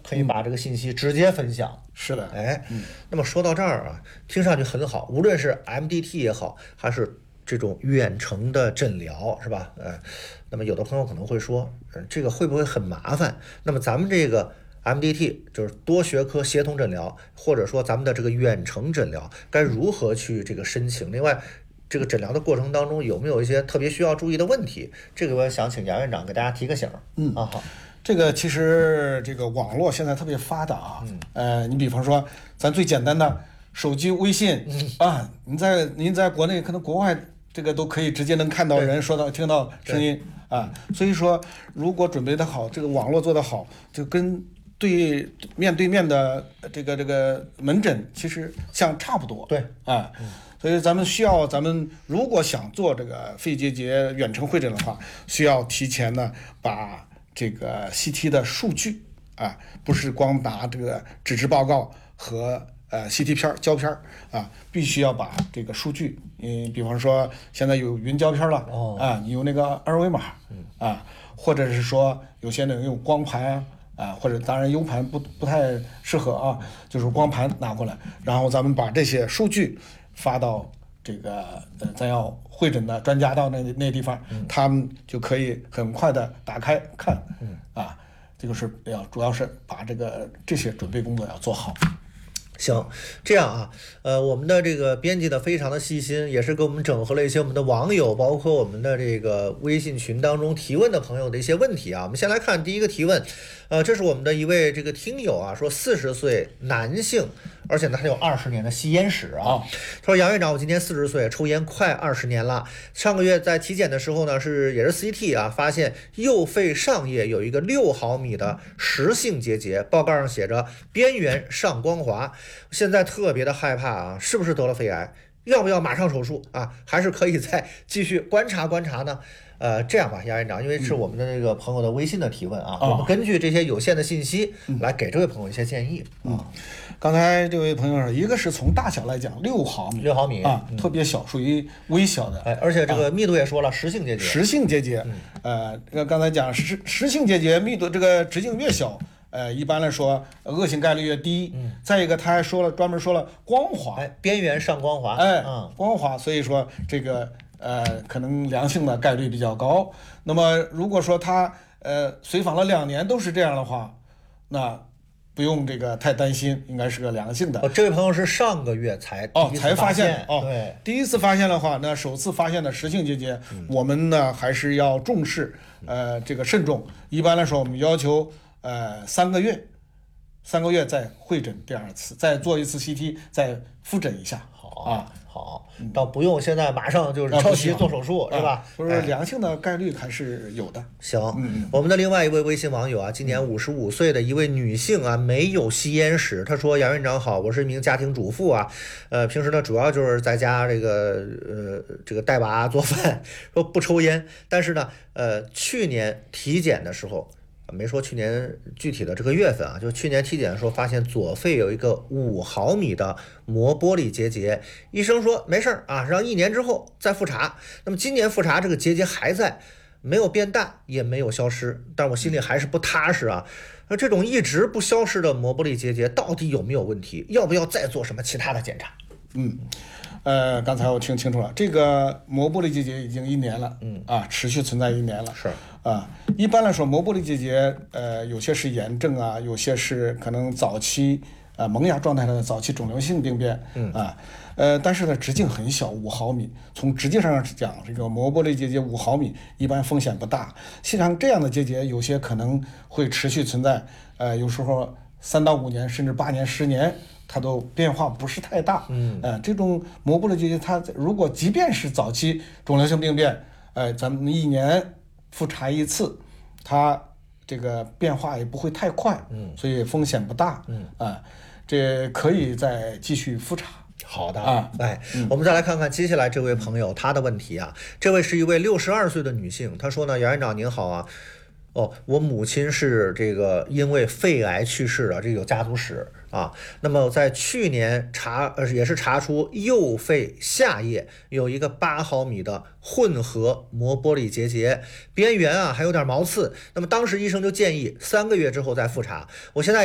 可以把这个信息直接分享。 是的， 那么说到这儿啊，听上去很好，无论是 MDT 也好，还是这种远程的诊疗，是吧？那么有的朋友可能会说，这个会不会很麻烦？那么咱们这个 MDT 就是多学科协同诊疗，或者说咱们的这个远程诊疗，该如何去这个申请？另外，这个诊疗的过程当中有没有一些特别需要注意的问题？这个我想请杨院长给大家提个醒。好。 这个其实这个网络现在特别发达啊，你比方说咱最简单的手机微信啊，您在国内可能国外这个都可以直接能看到人说到听到声音啊，所以说如果准备的好，这个网络做得好，就跟面对面的这个门诊其实差不多。 对啊。所以咱们如果想做这个肺结节远程会诊的话，需要提前呢把这个 CT 的数据啊，不是光拿这个纸质报告和CT 片胶片啊，必须要把这个数据，比方说现在有云胶片了啊，你有那个二维码啊，或者是说有些人用光盘啊，或者当然 U 盘不太适合啊，就是光盘拿过来，然后咱们把这些数据发到这个咱要会诊的专家到那地方，他们就可以很快的打开看，这个是主要是把这些准备工作要做好。 行，这样啊，我们的这个编辑呢非常的细心，也是给我们整合了一些我们的网友，包括我们的这个微信群当中提问的朋友的一些问题啊。我们先来看第一个提问，这是我们的一位这个听友啊，说40岁男性，而且呢他有20年的吸烟史啊。他说杨院长，我今年40岁，抽烟快20年了。上个月在体检的时候呢，也是 CT 啊，发现右肺上叶有一个6毫米的实性结节，报告上写着边缘上光滑。现在特别的害怕啊，是不是得了肺癌？要不要马上手术啊？还是可以再继续观察观察呢？这样吧，杨院长，因为是我们的这个朋友的微信的提问啊，我们根据这些有限的信息来给这位朋友一些建议刚才这位朋友说，一个是从大小来讲6毫米啊，特别小，属于微小的， 而且这个密度也说了，实性结节， 刚才讲实性结节密度这个直径越小，一般来说恶性概率越低。再一个他还专门说了光滑， 边缘上光滑， 光滑，所以说这个可能良性的概率比较高。那么如果说他随访了2年都是这样的话，那不用这个太担心，应该是个良性的。 这位朋友是上个月才发现对， 第一次发现的话，那首次发现的实性结节，我们呢还是要重视，这个慎重。一般来说，我们要求3个月再会诊第2次，再做一次 CT， 再复诊一下。 好，倒不用现在马上就是着急做手术，是吧？ 不是，良性的概率还是有的。 行，我们的另外一位微信网友啊，今年55岁的一位女性啊，没有吸烟史。她说：“杨院长好，我是一名家庭主妇啊，平时呢主要就是在家这个带娃做饭，说不抽烟，但是呢，去年体检的时候。”没说去年具体的这个月份啊，就去年体检的时候发现左肺有一个5毫米的膜玻璃结节，医生说没事啊，让1年之后再复查。那么今年复查这个结节还在，没有变大，也没有消失，但我心里还是不踏实啊。那这种一直不消失的膜玻璃结节到底有没有问题？要不要再做什么其他的检查？ 刚才我听清楚了，这个膜玻璃结节已经1年了，持续存在1年了。 是一般来说，膜玻璃结节，有些是炎症啊，有些是可能早期萌芽状态的早期肿瘤性病变，但是呢，直径很小，5毫米。从直径上讲，这个膜玻璃结节5毫米，一般风险不大。像这样的结节，有些可能会持续存在，有时候3到5年，甚至8年、10年。它都变化不是太大，这种膜玻璃结节，它如果即便是早期肿瘤性病变，咱们1年复查1次，它这个变化也不会太快，所以风险不大，这可以再继续复查。 好的我们再来看看接下来这位朋友他的问题啊，这位是一位62岁的女性，她说呢，杨院长您好啊。我母亲是这个因为肺癌去世的，这个有家族史啊。那么在去年也是查出右肺下叶有一个8毫米的混合膜玻璃结节，边缘啊还有点毛刺。那么当时医生就建议3个月之后再复查。我现在